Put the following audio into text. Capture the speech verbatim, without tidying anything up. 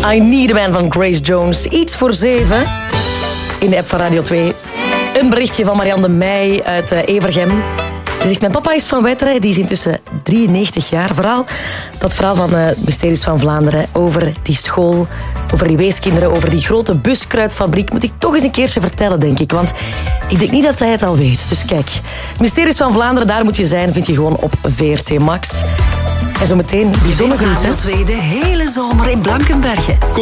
I Need a Man van Grace Jones. Iets voor zeven. In de app van Radio twee. Een berichtje van Marianne de Meij uit uh, Evergem. Ze zegt, mijn papa is van Wetteren, die is intussen drieënnegentig jaar. Vooral dat verhaal van uh, Mysteries van Vlaanderen over die school, over die weeskinderen, over die grote buskruidfabriek, moet ik toch eens een keertje vertellen, denk ik. Want ik denk niet dat hij het al weet. Dus kijk, Mysteries van Vlaanderen, daar moet je zijn, vind je gewoon op V R T Max. En zometeen die zonnegroet, hè? Radio twee de hele zomer in Blankenberge.